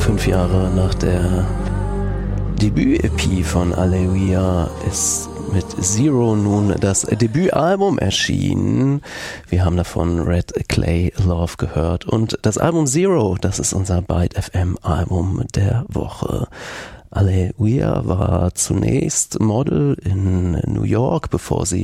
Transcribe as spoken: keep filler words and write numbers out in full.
Fünf Jahre nach der Debüt-E P von Aleluia ist mit Zero nun das Debütalbum erschienen. Wir haben davon Red Clay Love gehört und das Album Zero, das ist unser Byte F M Album der Woche. Aleluia war zunächst Model in New York, bevor sie